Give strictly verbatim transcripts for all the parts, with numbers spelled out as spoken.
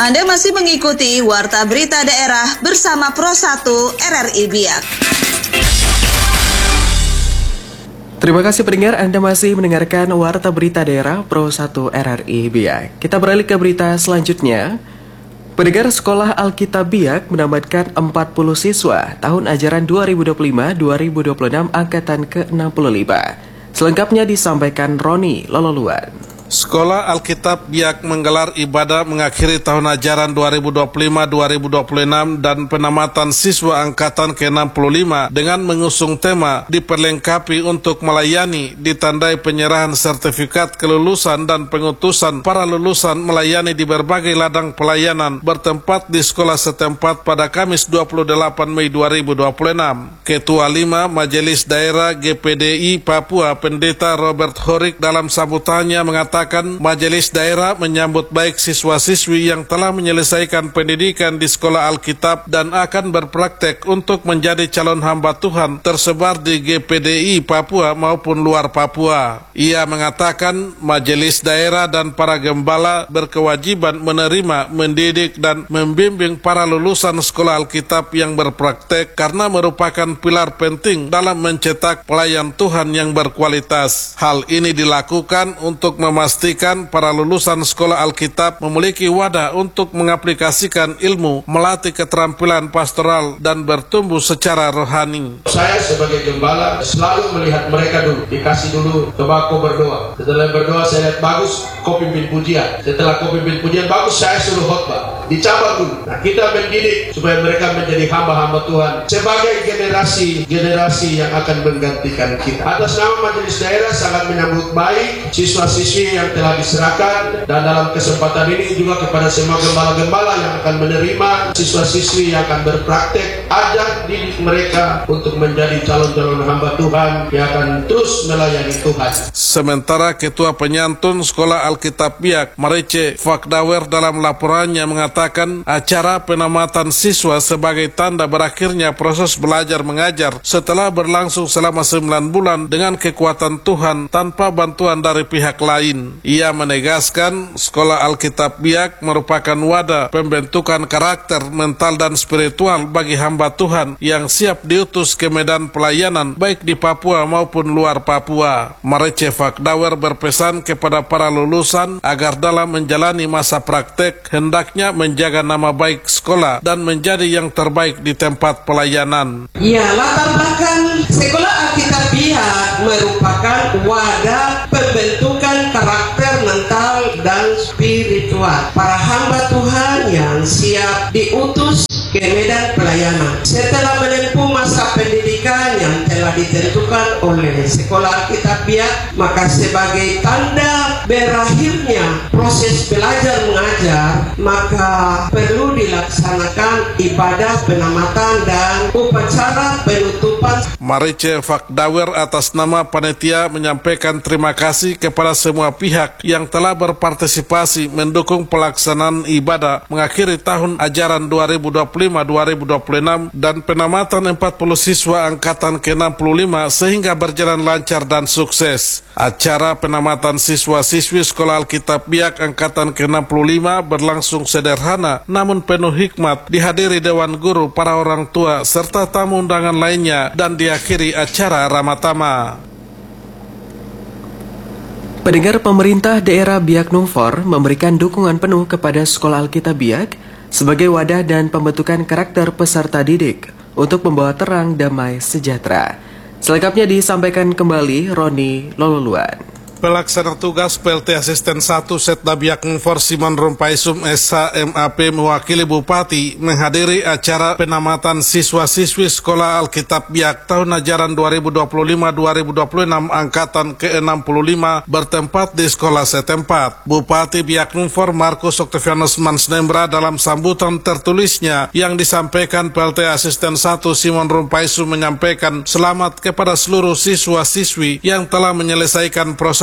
Anda masih mengikuti Warta Berita Daerah bersama Pro satu R R I Biak. Terima kasih pendengar, Anda masih mendengarkan Warta Berita Daerah Pro satu R R I Biak. Kita beralih ke berita selanjutnya. Pendengar, Sekolah Alkitab Biak menambahkan empat puluh siswa tahun ajaran dua ribu dua puluh lima dua ribu dua puluh enam angkatan ke enam puluh lima. Selengkapnya disampaikan Roni Lololuan. Sekolah Alkitab Biak menggelar ibadah mengakhiri tahun ajaran dua ribu dua puluh lima dua ribu dua puluh enam dan penamatan siswa angkatan ke enam puluh lima dengan mengusung tema diperlengkapi untuk melayani, ditandai penyerahan sertifikat kelulusan dan pengutusan para lulusan melayani di berbagai ladang pelayanan bertempat di sekolah setempat pada Kamis dua puluh delapan Mei dua ribu dua puluh enam. Ketua lima Majelis Daerah G P D I Papua Pendeta Robert Horik dalam sambutannya mengatakan Majelis Daerah menyambut baik siswa-siswi yang telah menyelesaikan pendidikan di Sekolah Alkitab dan akan berpraktek untuk menjadi calon hamba Tuhan tersebar di G P D I Papua maupun luar Papua. Ia mengatakan Majelis Daerah dan para gembala berkewajiban menerima, mendidik dan membimbing para lulusan Sekolah Alkitab yang berpraktek karena merupakan pilar penting dalam mencetak pelayan Tuhan yang berkualitas. Hal ini dilakukan untuk memastikan Pastikan para lulusan sekolah Alkitab memiliki wadah untuk mengaplikasikan ilmu, melatih keterampilan pastoral, dan bertumbuh secara rohani. Saya sebagai gembala selalu melihat mereka dulu, dikasih dulu tembakau berdoa. Setelah berdoa saya lihat bagus, kau pimpin pujian. Setelah kau pimpin pujian bagus, saya suruh khotbah. Dicabar dulu. Nah, kita mendidik supaya mereka menjadi hamba-hamba Tuhan sebagai generasi-generasi yang akan menggantikan kita. Atas nama Majelis Daerah sangat menyambut baik siswa-siswi yang telah diserahkan, dan dalam kesempatan ini juga kepada semua gembala-gembala yang akan menerima siswa-siswi yang akan berpraktek, ajak didik mereka untuk menjadi calon-calon hamba Tuhan yang akan terus melayani Tuhan. Sementara Ketua Penyantun Sekolah Alkitab Biak, Marice Fakdawer, dalam laporannya mengatakan acara penamatan siswa sebagai tanda berakhirnya proses belajar mengajar setelah berlangsung selama sembilan bulan dengan kekuatan Tuhan tanpa bantuan dari pihak lain. Ia menegaskan Sekolah Alkitab Biak merupakan wadah pembentukan karakter, mental dan spiritual bagi hamba Tuhan yang siap diutus ke medan pelayanan baik di Papua maupun luar Papua. Marice Fakdawer berpesan kepada para lulusan agar dalam menjalani masa praktek hendaknya menjaga nama baik sekolah dan menjadi yang terbaik di tempat pelayanan. Ya, latar belakang Sekolah Alkitab Biak merupakan wadah pembentukan karakter, mental dan spiritual para hamba Tuhan yang siap diutus ke medan pelayanan. Setelah menempuh masa pendidikan yang telah ditentukan oleh Sekolah Alkitab Biak, maka sebagai tanda berakhirnya proses belajar mengajar, maka perlu dilaksanakan ibadah penamatan dan upacara penutupan. Marice Fakdawer atas nama panitia menyampaikan terima kasih kepada semua pihak yang telah berpartisipasi mendukung pelaksanaan ibadah mengakhiri tahun ajaran dua ribu dua puluh lima dua ribu dua puluh enam dan penamatan empat puluh siswa angkatan ke enam puluh lima sehingga berjalan lancar dan sukses. Acara penamatan siswa-siswi Sekolah Alkitab Biak angkatan ke enam puluh lima berlangsung sederhana namun penuh hikmat, dihadiri Dewan Guru, para orang tua serta tamu undangan lainnya, dan diakhiri acara Ramatama. Pendengar, pemerintah daerah Biak Numfor memberikan dukungan penuh kepada Sekolah Alkitab Biak sebagai wadah dan pembentukan karakter peserta didik untuk membawa terang, damai, sejahtera. Selengkapnya disampaikan kembali Roni Lololuan. Pelaksana tugas P L T Asisten satu Setda Biak Numfor Simon Rumpaisum S H M A P mewakili Bupati menghadiri acara penamatan siswa-siswi Sekolah Alkitab Biak tahun ajaran dua ribu dua puluh lima dua ribu dua puluh enam angkatan ke enam puluh lima bertempat di sekolah setempat. Bupati Biak Numfor Markus Octavianus Mansnembra dalam sambutan tertulisnya yang disampaikan P L T Asisten satu Simon Rumpaisum menyampaikan selamat kepada seluruh siswa-siswi yang telah menyelesaikan proses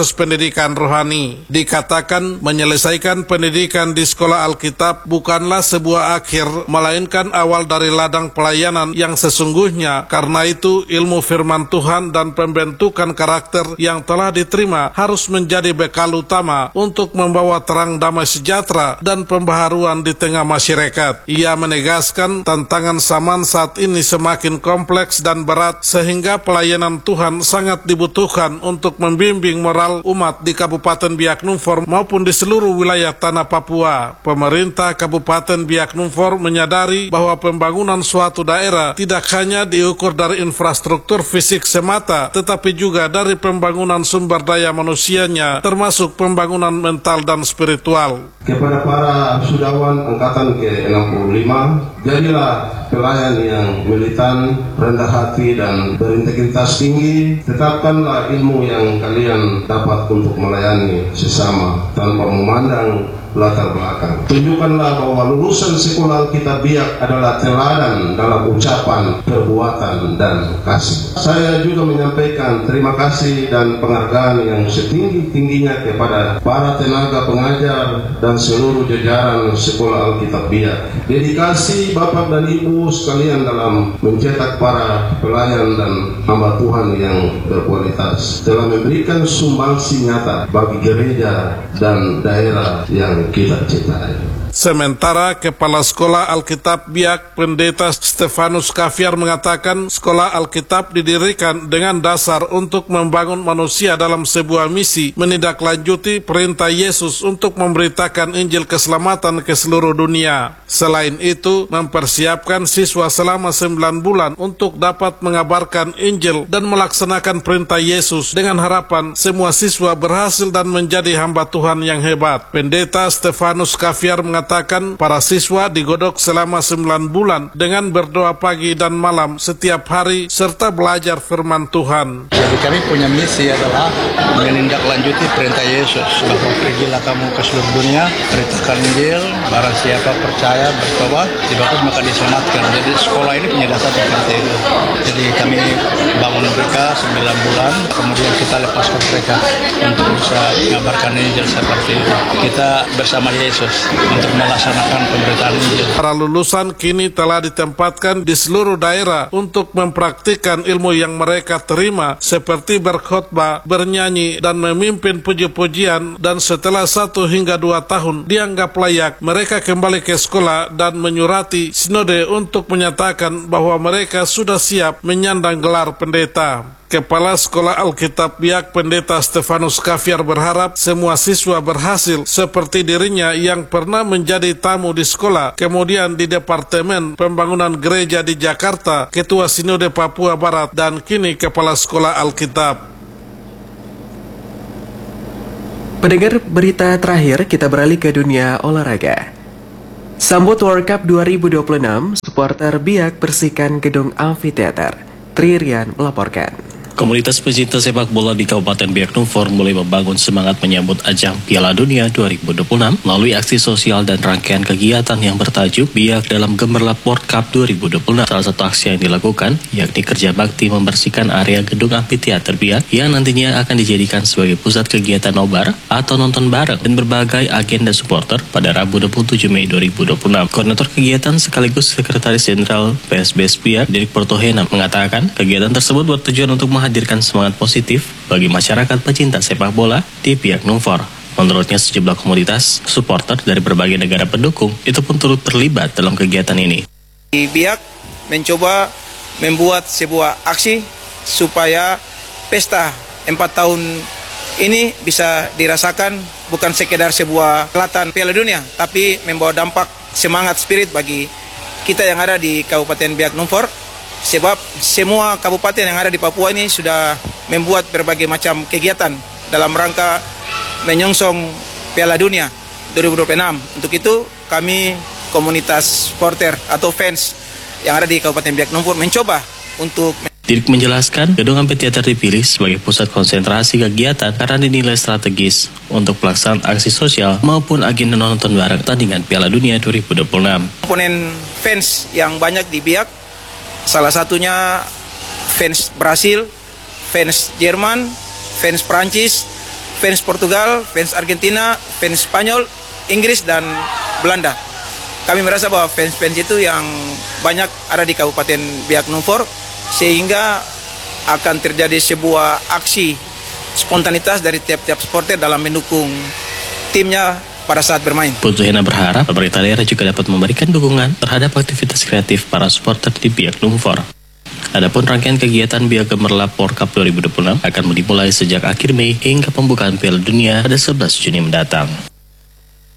proses pendidikan rohani. Dikatakan menyelesaikan pendidikan di sekolah Alkitab bukanlah sebuah akhir, melainkan awal dari ladang pelayanan yang sesungguhnya. Karena itu ilmu firman Tuhan dan pembentukan karakter yang telah diterima harus menjadi bekal utama untuk membawa terang damai sejahtera dan pembaharuan di tengah masyarakat. Ia menegaskan tantangan zaman saat ini semakin kompleks dan berat sehingga pelayanan Tuhan sangat dibutuhkan untuk membimbing moral umat di Kabupaten Biak Numfor maupun di seluruh wilayah tanah Papua. Pemerintah Kabupaten Biak Numfor menyadari bahwa pembangunan suatu daerah tidak hanya diukur dari infrastruktur fisik semata, tetapi juga dari pembangunan sumber daya manusianya, termasuk pembangunan mental dan spiritual. Kepada para sudawan angkatan ke enam puluh lima, jadilah pelayan yang militan, rendah hati dan berintegritas tinggi. Tetapkanlah ilmu yang kalian dapat untuk melayani sesama tanpa memandang latar belakang. Tunjukkanlah bahwa lulusan sekolah Alkitab Biak adalah teladan dalam ucapan, perbuatan, dan kasih. Saya juga menyampaikan terima kasih dan penghargaan yang setinggi-tingginya kepada para tenaga pengajar dan seluruh jajaran sekolah Alkitab Biak. Dedikasi Bapak dan Ibu sekalian dalam mencetak para pelayan dan hamba Tuhan yang berkualitas telah memberikan sumbangsi nyata bagi gereja dan daerah yang kita cintai. Sementara Kepala Sekolah Alkitab Biak Pendeta Stefanus Kaviar mengatakan sekolah Alkitab didirikan dengan dasar untuk membangun manusia dalam sebuah misi menindaklanjuti perintah Yesus untuk memberitakan Injil keselamatan ke seluruh dunia. Selain itu, mempersiapkan siswa selama sembilan bulan untuk dapat mengabarkan Injil dan melaksanakan perintah Yesus dengan harapan semua siswa berhasil dan menjadi hamba Tuhan yang hebat. Pendeta Stefanus Kaviar mengatakan Mengatakan para siswa digodok selama sembilan bulan dengan berdoa pagi dan malam setiap hari serta belajar firman Tuhan. Jadi kami punya misi adalah menindaklanjuti perintah Yesus bahwa pergilah kamu ke seluruh dunia, beritakan Injil, barang siapa percaya bertobat dibaptis maka diselamatkan. Jadi sekolah ini punya dasar seperti itu. Jadi kami bangun mereka sembilan bulan, kemudian kita lepaskan mereka untuk bisa mengabarkan Injil seperti itu. Kita bersama Yesus untuk melaksanakan pemberitaan Injil. Para lulusan kini telah ditempatkan di seluruh daerah untuk mempraktikkan ilmu yang mereka terima seperti berkhotbah, bernyanyi, dan memimpin puji-pujian, dan setelah satu hingga dua tahun dianggap layak, mereka kembali ke sekolah dan menyurati sinode untuk menyatakan bahwa mereka sudah siap menyandang gelar pendeta. Kepala Sekolah Alkitab Biak Pendeta Stefanus Kaviar berharap semua siswa berhasil seperti dirinya yang pernah menjadi tamu di sekolah, kemudian di Departemen Pembangunan Gereja di Jakarta, Ketua Sinode Papua Barat, dan kini Kepala Sekolah Alkitab. Pendengar berita terakhir, kita beralih ke dunia olahraga. Sambut World Cup dua ribu dua puluh enam, supporter Biak bersihkan gedung amfiteater. Tririan melaporkan. Komunitas pecinta sepak bola di Kabupaten Biak Numfor mulai membangun semangat menyambut ajang Piala Dunia dua ribu dua puluh enam melalui aksi sosial dan rangkaian kegiatan yang bertajuk Biak dalam Gemerlap World Cup dua ribu dua puluh enam. Salah satu aksi yang dilakukan yakni kerja bakti membersihkan area gedung amfiteater Biak yang nantinya akan dijadikan sebagai pusat kegiatan nobar atau nonton bareng dan berbagai agenda supporter pada Rabu dua puluh tujuh Mei dua ribu dua puluh enam. Koordinator kegiatan sekaligus Sekretaris Jenderal P S B S Biak, Dirik Portohena, mengatakan kegiatan tersebut bertujuan untuk menghadirkan semangat positif bagi masyarakat pecinta sepak bola di Biak Numfor. Menurutnya sejumlah komunitas supporter dari berbagai negara pendukung itu pun turut terlibat dalam kegiatan ini. Di Biak mencoba membuat sebuah aksi supaya pesta empat tahun ini bisa dirasakan bukan sekedar sebuah kelatan Piala Dunia, tapi membawa dampak semangat spirit bagi kita yang ada di Kabupaten Biak Numfor. Sebab semua kabupaten yang ada di Papua ini sudah membuat berbagai macam kegiatan dalam rangka menyongsong Piala Dunia dua ribu dua puluh enam. Untuk itu kami komunitas supporter atau fans yang ada di Kabupaten Biak Numfor mencoba untuk Dirik menjelaskan gedung amfiteater dipilih sebagai pusat konsentrasi kegiatan karena dinilai strategis untuk pelaksanaan aksi sosial maupun agenda nonton bareng pertandingan Piala Dunia dua ribu dua puluh enam. Komponen fans yang banyak di Biak, salah satunya fans Brasil, fans Jerman, fans Prancis, fans Portugal, fans Argentina, fans Spanyol, Inggris dan Belanda. Kami merasa bahwa fans-fans itu yang banyak ada di Kabupaten Biak Numfor, sehingga akan terjadi sebuah aksi spontanitas dari tiap-tiap supporter dalam mendukung timnya pada saat bermain. Putu Hena berharap pemerintah daerah juga dapat memberikan dukungan terhadap aktivitas kreatif para supporter di Biak Numfor. Adapun rangkaian kegiatan Biak Gemerlap World Cup dua ribu dua puluh enam akan dimulai sejak akhir Mei hingga pembukaan Piala Dunia pada sebelas Juni mendatang.